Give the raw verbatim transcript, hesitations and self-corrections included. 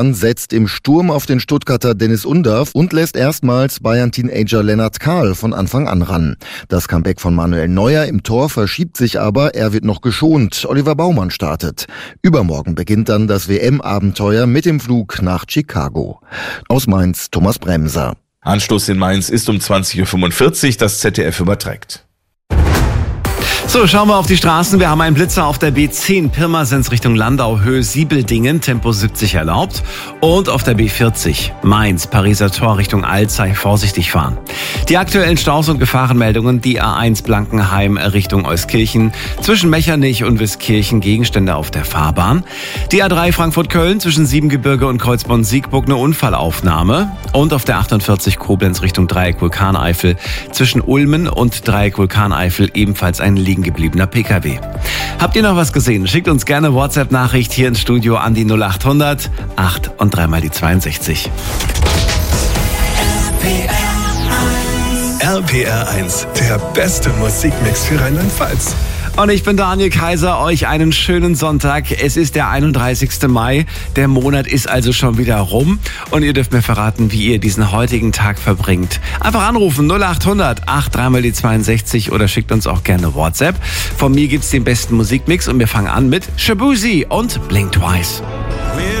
setzt im Sturm auf den Stuttgarter Dennis Undav und lässt erstmals Bayern-Teenager Lennart Kahl von Anfang an ran. Das Comeback von Manuel Neuer im Tor verschiebt sich aber, er wird noch geschont. Oliver Baumann startet. Übermorgen beginnt dann das W M-Abenteuer mit dem Flug nach Chicago. Aus Mainz, Thomas Bremser. Anstoß in Mainz ist um zwanzig Uhr fünfundvierzig, das Z D F überträgt. So, schauen wir auf die Straßen. Wir haben einen Blitzer auf der B zehn Pirmasens Richtung Landau, Höhe Siebeldingen, Tempo siebzig erlaubt. Und auf der B vierzig Mainz, Pariser Tor Richtung Alzey, vorsichtig fahren. Die aktuellen Staus und Gefahrenmeldungen, die A eins Blankenheim Richtung Euskirchen, zwischen Mechernich und Wiskirchen, Gegenstände auf der Fahrbahn. Die A drei Frankfurt-Köln, zwischen Siebengebirge und Kreuzborn-Siegburg eine Unfallaufnahme. Und auf der achtundvierzig Koblenz Richtung Dreieck Vulkaneifel, zwischen Ulmen und Dreieck Vulkaneifel ebenfalls ein liegen gebliebener P K W. Habt ihr noch was gesehen? Schickt uns gerne WhatsApp-Nachricht hier ins Studio an die null achthundert acht und dreimal die zweiundsechzig. R P R eins, der beste Musikmix für Rheinland-Pfalz. Und ich bin Daniel Kaiser, euch einen schönen Sonntag. Es ist der einunddreißigste Mai, der Monat ist also schon wieder rum und ihr dürft mir verraten, wie ihr diesen heutigen Tag verbringt. Einfach anrufen null achthundert acht dreimal die zweiundsechzig oder schickt uns auch gerne WhatsApp. Von mir gibt's den besten Musikmix und wir fangen an mit Shabuzi und Blink Twice.